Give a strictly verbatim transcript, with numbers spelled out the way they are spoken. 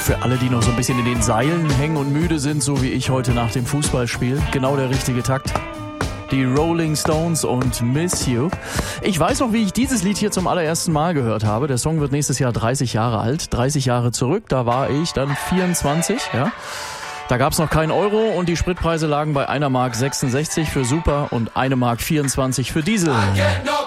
Für alle, die noch so ein bisschen in den Seilen hängen und müde sind, so wie ich heute nach dem Fußballspiel. Genau der richtige Takt. Die Rolling Stones und Miss You. Ich weiß noch, wie ich dieses Lied hier zum allerersten Mal gehört habe. Der Song wird nächstes Jahr dreißig Jahre alt. dreißig Jahre zurück, da war ich dann vierundzwanzig, ja. Da gab's noch keinen Euro und die Spritpreise lagen bei einer Mark sechsundsechzig für Super und eine Mark vierundzwanzig für Diesel.